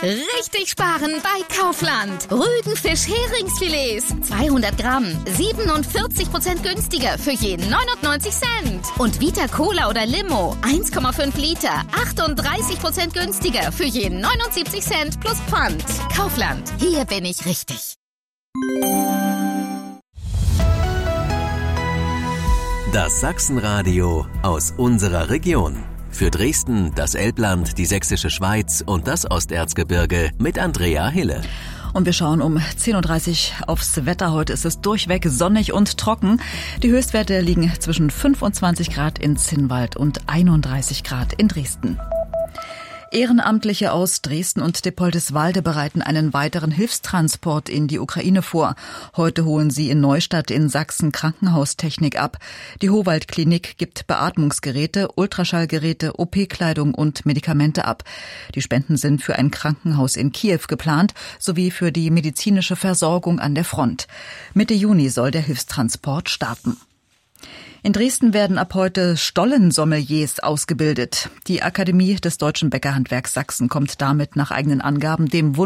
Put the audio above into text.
Richtig sparen bei Kaufland. Rügenfisch-Heringsfilets 200 Gramm, 47% günstiger für jeden 99 Cent. Und Vita Cola oder Limo 1,5 Liter, 38% günstiger für jeden 79 Cent plus Pfand. Kaufland, hier bin ich richtig. Das Sachsenradio aus unserer Region. Für Dresden, das Elbland, die Sächsische Schweiz und das Osterzgebirge mit Andrea Hille. Und wir schauen um 10.30 Uhr aufs Wetter. Heute ist es durchweg sonnig und trocken. Die Höchstwerte liegen zwischen 25 Grad in Zinnwald und 31 Grad in Dresden. Ehrenamtliche aus Dresden und Dippoldiswalde bereiten einen weiteren Hilfstransport in die Ukraine vor. Heute holen sie in Neustadt in Sachsen Krankenhaustechnik ab. Die Howald-Klinik gibt Beatmungsgeräte, Ultraschallgeräte, OP-Kleidung und Medikamente ab. Die Spenden sind für ein Krankenhaus in Kiew geplant, sowie für die medizinische Versorgung an der Front. Mitte Juni soll der Hilfstransport starten. In Dresden werden ab heute Stollensommeliers ausgebildet. Die Akademie des Deutschen Bäckerhandwerks Sachsen kommt damit nach eigenen Angaben dem